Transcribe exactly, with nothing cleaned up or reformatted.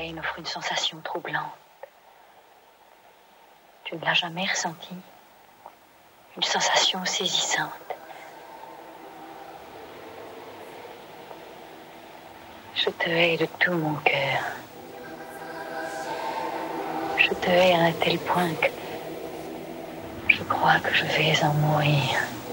haine offre une sensation troublante. Tu ne l'as jamais ressentie? Une sensation saisissante. Je te hais de tout mon cœur. Je te hais à un tel point que je crois que je vais en mourir.